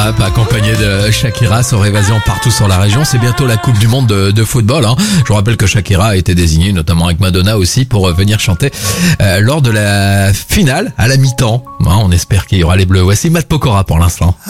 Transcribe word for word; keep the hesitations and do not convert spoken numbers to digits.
rap accompagné de Shakira sur Évasion partout sur la région. C'est bientôt la Coupe du Monde de, de football. Hein. Je vous rappelle que Shakira a été désignée, notamment avec Madonna aussi, pour venir chanter euh, lors de la finale à la mi-temps. Hein, on espère qu'il y aura les Bleus. Voici Matt Pokora pour l'instant.